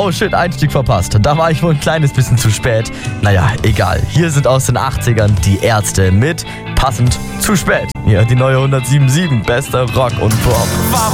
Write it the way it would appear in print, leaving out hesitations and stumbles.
Oh shit, Einstieg verpasst. Da war ich wohl ein kleines bisschen zu spät. Naja, egal. Hier sind aus den 80ern die Ärzte mit passend zu spät. Hier die neue 107.7, bester Rock und Pop.